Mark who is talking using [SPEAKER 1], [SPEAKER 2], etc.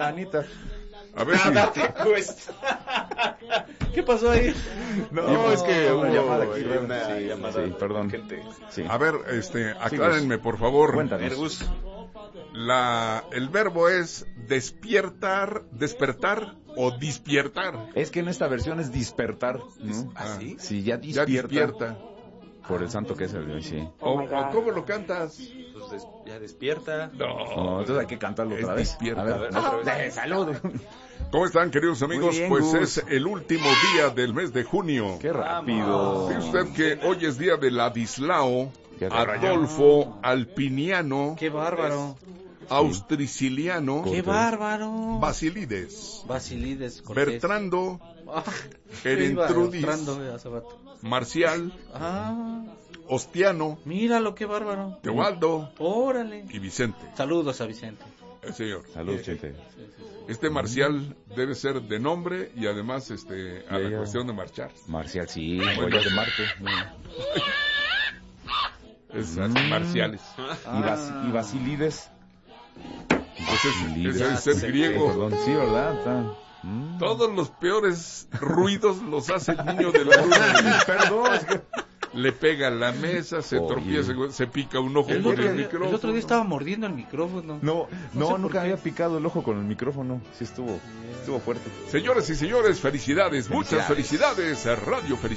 [SPEAKER 1] Anita.
[SPEAKER 2] A ver si...
[SPEAKER 3] Nada te cuesta. ¿Qué pasó ahí?
[SPEAKER 1] No, es que
[SPEAKER 3] una
[SPEAKER 1] hubo
[SPEAKER 3] llamada aquí,
[SPEAKER 1] una llamada. Sí, perdón.
[SPEAKER 3] Gente.
[SPEAKER 1] Sí.
[SPEAKER 2] A ver, aclárenme, por favor.
[SPEAKER 1] Cuéntanos.
[SPEAKER 2] El verbo es despertar o despiertar.
[SPEAKER 1] Es que en esta versión es despertar, ¿no?
[SPEAKER 3] ¿Ah, sí?
[SPEAKER 1] Sí, ya
[SPEAKER 2] Ya
[SPEAKER 1] despierta.
[SPEAKER 2] despierta.
[SPEAKER 1] Por el santo que es el sí.
[SPEAKER 2] O ¿cómo lo cantas?
[SPEAKER 3] Pues ya despierta.
[SPEAKER 1] No, entonces hay que cantarlo otra vez.
[SPEAKER 2] Despierta.
[SPEAKER 1] A ver,
[SPEAKER 3] otra vez.
[SPEAKER 1] Salud.
[SPEAKER 2] ¿Cómo están, queridos amigos?
[SPEAKER 1] Muy bien,
[SPEAKER 2] Pues
[SPEAKER 1] Gus.
[SPEAKER 2] es el último día del mes de junio.
[SPEAKER 1] Qué rápido.
[SPEAKER 2] ¿Ve usted que hoy es día de Ladislao,
[SPEAKER 1] Qué
[SPEAKER 2] Adolfo, Alpiniano,
[SPEAKER 3] ¡Qué bárbaro!
[SPEAKER 2] Austriciliano,
[SPEAKER 3] ¡Qué bárbaro!
[SPEAKER 2] Basilides,
[SPEAKER 3] Basilides Cortés.
[SPEAKER 2] Bertrando,
[SPEAKER 3] Ah,
[SPEAKER 2] Erentrudis,
[SPEAKER 3] iba Bertrando, hace rato.
[SPEAKER 2] Marcial,
[SPEAKER 3] Ah,
[SPEAKER 2] Ostiano,
[SPEAKER 3] míralo, qué bárbaro.
[SPEAKER 2] Teobaldo
[SPEAKER 3] Órale.
[SPEAKER 2] y Vicente.
[SPEAKER 3] Saludos a Vicente.
[SPEAKER 2] El señor.
[SPEAKER 1] Salud, Chete.
[SPEAKER 2] Este Marcial debe ser de nombre y además a la
[SPEAKER 1] Ya.
[SPEAKER 2] cuestión de marchar.
[SPEAKER 1] Marcial, sí, huellas de Marte.
[SPEAKER 2] Esas marciales.
[SPEAKER 1] Y Basilides.
[SPEAKER 2] Pues ese es
[SPEAKER 3] Ya
[SPEAKER 2] ser
[SPEAKER 3] sé,
[SPEAKER 2] griego.
[SPEAKER 1] Perdón, sí, ¿verdad?
[SPEAKER 2] Todos los peores ruidos los hace el niño de la luna.
[SPEAKER 1] Perdón, es que...
[SPEAKER 2] Le pega a la mesa, se
[SPEAKER 1] Oye.
[SPEAKER 2] tropieza, se pica un ojo
[SPEAKER 3] El
[SPEAKER 2] con
[SPEAKER 3] otro,
[SPEAKER 2] el
[SPEAKER 3] el
[SPEAKER 2] micrófono.
[SPEAKER 3] otro día estaba mordiendo el micrófono.
[SPEAKER 1] No,
[SPEAKER 3] sé por
[SPEAKER 1] nunca
[SPEAKER 3] qué.
[SPEAKER 1] había picado el ojo con el micrófono. Sí estuvo fuerte.
[SPEAKER 2] Señoras y señores, felicidades, muchas felicidades a Radio Felicidades.